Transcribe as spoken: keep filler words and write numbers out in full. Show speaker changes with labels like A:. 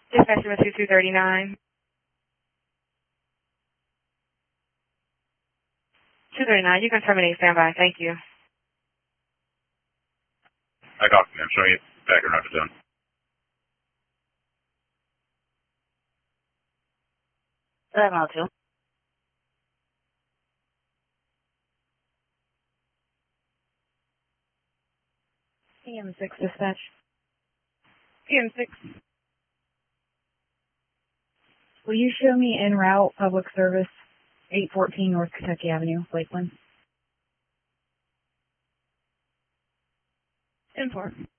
A: Dispatch number two two three nine. two thirty-nine, you can terminate standby. Thank you.
B: I copy. I'm showing you back around the zone.
A: eleven oh two. P M six dispatch. P M six. Will you show me en route public service eight fourteen North Kentucky Avenue, Lakeland? ten four.